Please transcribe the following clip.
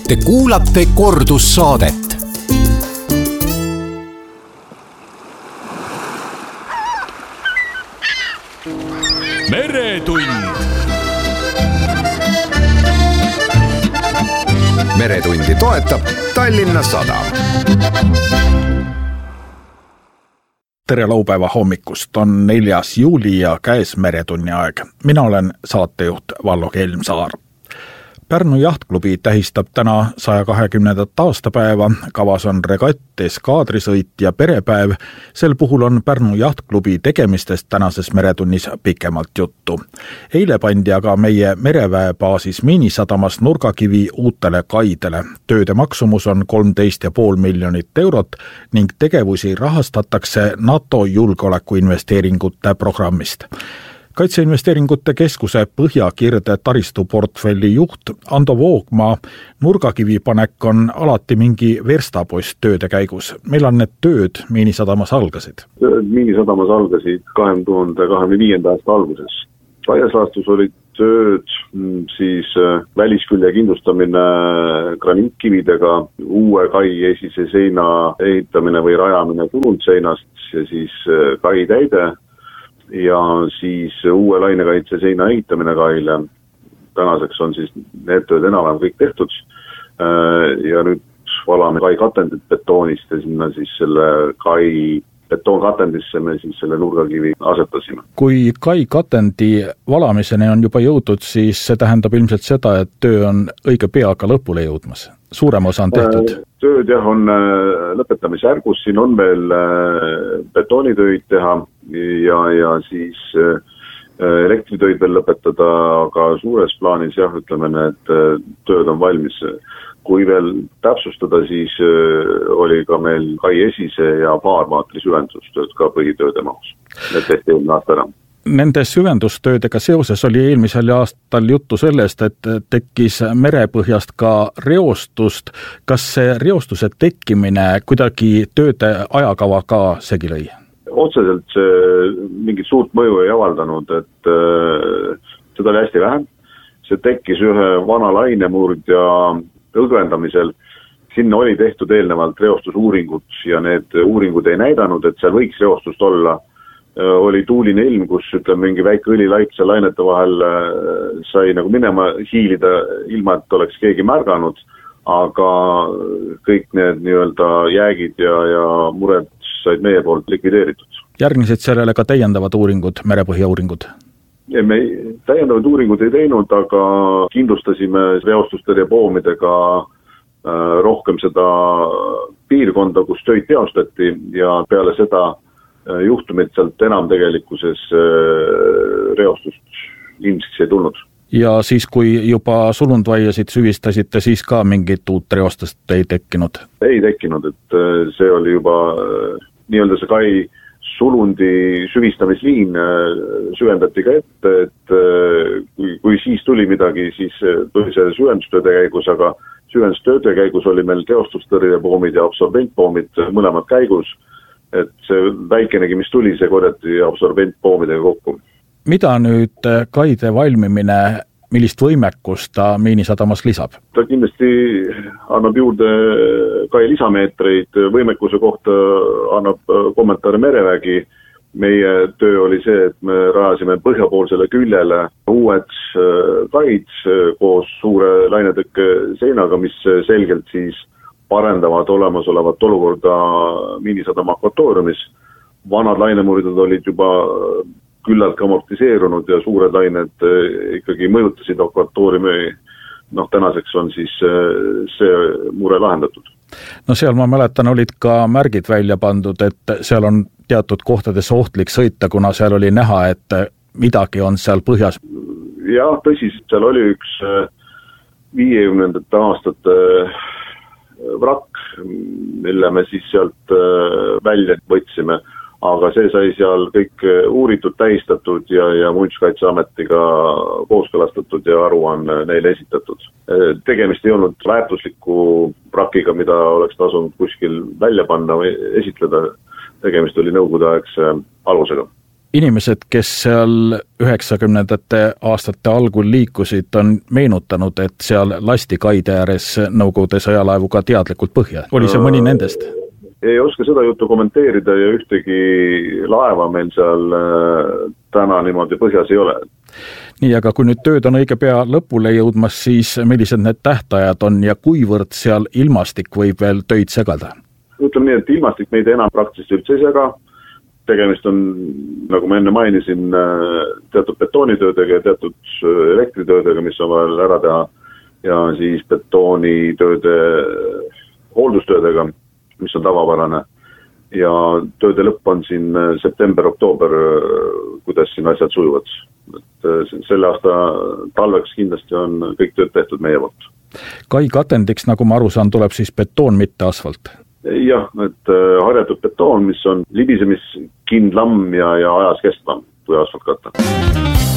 Te kuulate kordussaadet. Meretund. Meretundi toetab Tallinna Sadam. Tere laupäeva hommikust, on 4. juuli ja käes Meretunni aeg. Mina olen saatejuht Vallo Kelmsaar. Pärnu jahtklubi tähistab täna 120. aastapäeva, kavas on regatt, eskaadrisõit ja perepäev. Sel puhul on Pärnu jahtklubi tegemistest tänases Meretunnis pikemalt juttu. Eile pandi aga meie mereväebaasis Miinisadamas nurgakivi uutele kaidele. Tööde maksumus on 13,5 miljonit eurot ning tegevusi rahastatakse NATO julgeolekuinvesteeringute programmist. Kaitseinvesteeringute keskuse Põhjakirde taristuportfelli juht Ando Voogmaa, nurgakivipanek on alati mingi verstapost tööde käigus. Millal need tööd Miinisadamas algasid? Miinisadamas algasid 2025. aasta alguses. Laias laastus olid tööd siis väliskülje kindlustamine graniitkividega, uue kai esise seina ehitamine või rajamine tulnud seinast ja siis kai täide ja siis uue lainekaitse seina ehitamine kaile. Tänaseks on siis need tööd enam kõik tehtud ja nüüd valame kai katendit betoonist ja sinna siis selle kai betoonkatendisse me siis selle nurgakivi asetasime. Kui kai katendi valamiseni on juba jõudnud, siis see tähendab ilmselt seda, et töö on õige pea ka lõpule jõudmas. Suurem osa on tehtud. Tööd on lõpetamisjärgus, siin on veel betoonitöid teha ja siis elektritöid veel lõpetada, aga suures plaanis ütleme, et tööd on valmis. Kui veel täpsustada, siis oli ka meil kai esise ja baarmaatri süvendustööd ka põhitööde mahus. Need tehti eelmine aasta ära. Nende süvendustöödega seoses oli eelmisel aastal juttu sellest, et tekkis merepõhjast ka reostust. Kas see reostuse tekkimine kuidagi tööde ajakava ka segi lõi? Otseselt see mingit suurt mõju ei avaldanud, et seda oli hästi vähem. See tekkis ühe vana lainemurdja õgvendamisel. Sinna oli tehtud eelnevalt reostusuuringud ja need uuringud ei näidanud, et seal võiks reostust olla. Oli tuuline ilm, kus mingi väike õlilaitse lainete vahel sai nagu minema hiilida ilma, et oleks keegi märganud, aga kõik need jäägid ja mured said meie poolt likvideeritud. Järgnesid sellele ka täiendavad uuringud, merepõhja uuringud? Me täiendavad uuringud ei teinud, aga kindlustasime reostustõrjepoomidega rohkem seda piirkonda, kus töid teostati ja peale seda juhtumid sealt enam tegelikkuses reostust ilmsiks ei tulnud. Ja siis, kui juba sulundvaiasid süvistasite, siis ka mingit uut reostust ei tekkinud? Ei tekkinud, et see oli juba nii-öelda see kai sulundi süvistamisliin süvendati ka ette, et kui siis tuli midagi, siis tuli see süvendustööde käigus, aga süvendustööde käigus oli meil teostustõrjepoomid ja absorbentpoomid mõlemad käigus, et see väikenegi, mis tuli, see korjati absorbentpoomidega kokku. Mida nüüd kaide valmimine, millist võimekust ta Miinisadamas lisab? Ta kindlasti annab juurde kai lisameetreid, võimekuse kohta annab kommentaare Merevägi. Meie töö oli see, et me rajasime põhjapoolsele küljele uued kaid koos suure lainetõkke seinaga, mis selgelt siis parendavad olemasolevat olukorda Miinisadama akvatooriumis. Vanad lainemurdid olid juba küllalt amortiseerunud ja suured lained ikkagi mõjutasid akvatooriumi. Tänaseks on siis see mure lahendatud. No seal ma mäletan, olid ka märgid välja pandud, et seal on teatud kohtades ohtlik sõita, kuna seal oli näha, et midagi on seal põhjas. Jah, tõsi, seal oli üks 50. aastate vrakk, mille me siis sealt välja võtsime, aga see sai seal kõik uuritud, tähistatud ja Muinsuskaitseametiga kooskõlastatud ja aruanne neile esitatud. Tegemist ei olnud väärtusliku vrakiga, mida oleks tasunud kuskil välja panna või esitleda. Tegemist oli nõukogudeaegse alusega. Inimesed, kes seal 90. aastate algul liikusid, on meenutanud, et seal lasti kaide ääres Nõukogude sõjalaevuga teadlikult põhja. Oli see mõni nendest? Ei oska seda juttu kommenteerida ja ühtegi laeva meil seal täna niimoodi põhjas ei ole. Nii, aga kui nüüd tööd on õige pea lõpule jõudmas, siis millised need tähtajad on ja kuivõrd seal ilmastik võib veel töid segada? Ütleme nii, et ilmastik meid enam praktiliselt üldse ei sega. Tegemist on, nagu ma enne mainisin, teatud betoonitöödega ja teatud elektritöödega, mis on vaja ära teha, ja siis betoonitööde hooldustöödega, mis on tavapärane. Ja tööde lõpp on siin september-oktoober, kuidas siin asjad sujuvad. Et selle aasta talveks kindlasti on kõik tööd tehtud meie poolt. Kai katendiks, nagu ma aru saan, tuleb siis betoon, mitte asfalt. Jah, et harjatud betoon, mis on libisemiskindlam ja ajas kestvam kui asfaltkatta.